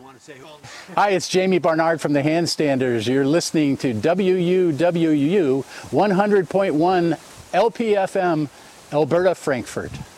want to say? Hi, it's Jamie Barnard from the Handstanders. You're listening to WUWU 100.1 LPFM, Alberta, Frankfurt.